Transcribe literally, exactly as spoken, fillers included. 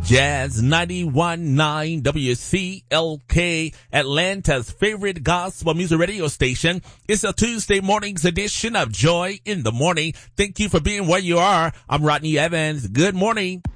Jazz ninety-one point nine W C L K, Atlanta's favorite gospel music radio station. It's a Tuesday morning's edition of Joy in the Morning. Thank you for being where you are. I'm Rodney Evans. Good morning.